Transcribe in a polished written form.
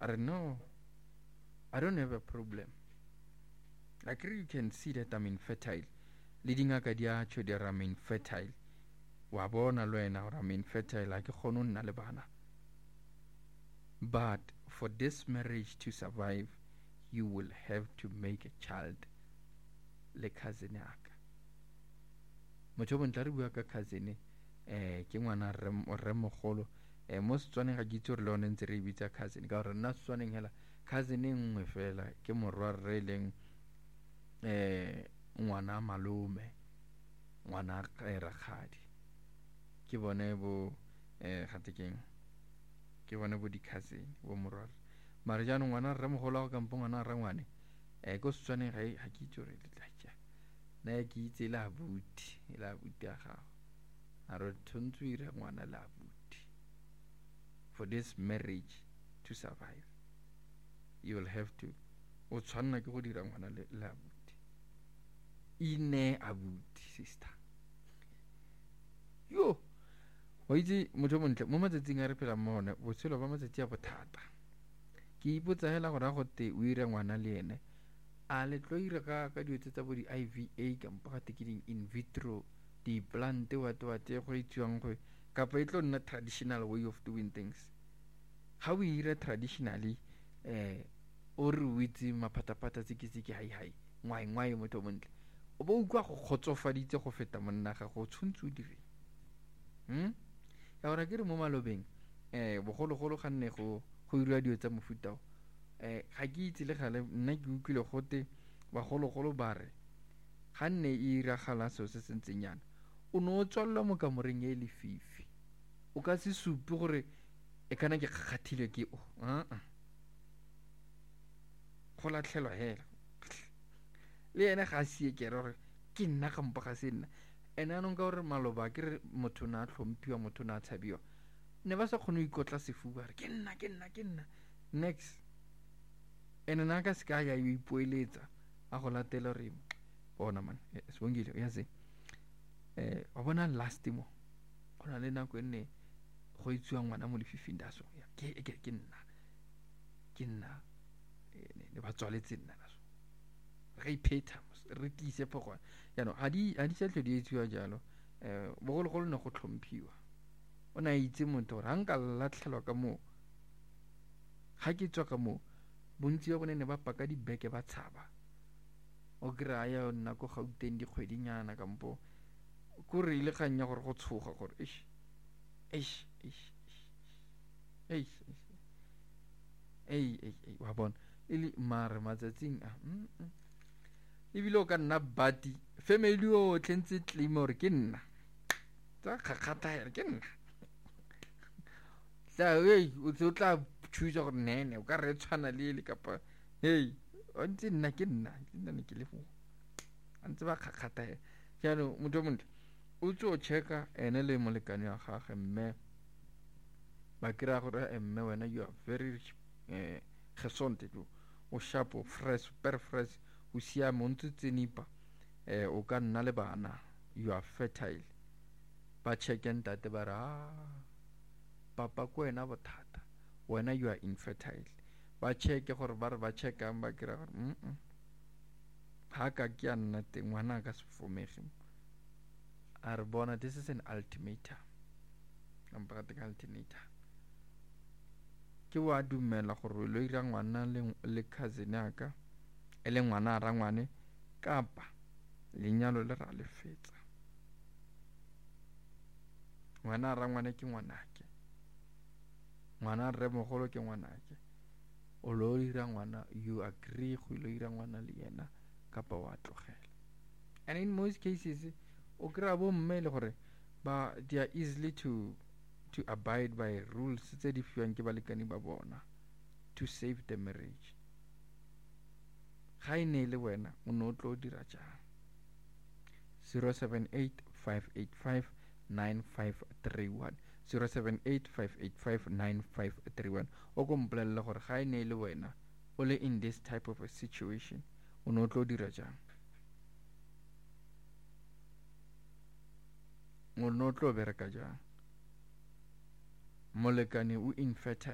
no, I don't have a problem. Like you can see that I'm infertile. Leading a gadia to the I'm infertile. Wabona loena or I'm infertile like a honun nalebana. But for this marriage to survive, you will have to make a child. Le cousin aka. Motho bo ntla re bua ka cousin ke ngwana re mogolo mo Setswaneng ga ke itse re le one ntse re bitsa cousin ka gore nna Setswaneng hela cousin e nngwe fela ke morwa re leng ngwana malome ngwana rakgadi ke bone bo gate ke bone bo di cousin bo morwa mara jaanong ngwana re mogolo go kampo ngwana rangwane ko Setswaneng ga ke itse re le tlatša na ke itse la abuti ya gago a re tshwanetse o ire ngwana la abuti. For this marriage to survive, you will have to o tshwanna ke go dira ngwana la abuti. Ine abuti sister yo wa itse motho montle mo matsatsing a re phela mo one botshelo ba matsatsi a bothata ke ipotsa hela gore go te o ire ngwana le ene a le tlo ira ka dilo tsa bo di IVA kampo ga tekileng in vitro di plant what go itswang go kapa itlo nna traditional way of doing things how we ira traditionally o re witse maphatapata tsikitsiki hai ngwai motho montle o bo ukwa go khotsofaditse go feta monna ga go tshuntshu dire ya ora ke re mo malobeng bogologolo ga nne go ira dio tsa mofutao ga ke itse le gale nna ke utlwile gote bagologolo ba re ga nne e iragala seo se sentsenyana o no tswalla mo kamoreng e lefifi o ka se supe gore e kana ke kgathile ke o go latlhelwa hela le ene ga se ke re ke nna ka mpa ga se nna ene anong ka gore maloba ke re motho na tlhomphiwa motho na tshabiwa ne ba sa kgone go ikotla sefuba re ke nna next ene na ka se ka ya ipoeletsa a go latela re bona man sibongile uyazi wa bona last mo gona le nako ene go itswa ngwana mo lefifing daso ke nna ne ba tswaletse nna daso re ipheta re tlise phogwana ya no a di sa tle di etswa jalo bogologolo ne go tlhomphiwa o na itse motho gore ga nka latlhelwa ka moo ga ke tswa ka moo bontsi ba bone ne ba paka dibeke ba tshaba o kry-a ya nna ko Gauteng dikgwedinyana kampo ko re ile kgang ya gore go tshoga gore wa bona e le mare matsatsing a ebile o ka nna bati family o tlentse claim gore ke nna tsa kgakgatha ke nna o tla thusa gore nene o ka re tshwana le kapa o ntse nna ke nna ne ke le fo a ntse ba kgakgatha jaanong motho montle o tse o checka ene le molekane wa gagwe mme ba kry-a gore mme wena you are very gesond o sharp o fresh super fresh o siame o ntse tsenipa o ka nna le bana you are fertile ba check ntate ba ra papa ko wena bothata wena you are infertile ba check gore ba checkang ba kry-a gore ha ka ke a nna teng ngwana ka se fomege a re bona this is an ultimatum ke wa dumela gore o lo ira ngwana le cousin aka e le ngwana a rangwane kapa lenyalo le ra le fetsa ngwana a rangwane ke ngwanake ngwana re mogolo ke ngwanake o lo ira ngwana you agree go lo ira ngwana le yena kapa wa tlogela and in most cases o kry-a bo mme le gore they are easily to abide by rules tse di fiwang ke balekane ba bona to save the marriage ga e ne le wena o ne o tlo dira jang 078-585-9531 078-585-9531 o ko mpolella gore ga e ne le wena o le in this type of a situation o ne o tlo dira jang o ne o tlo bereka jang molekane o infertile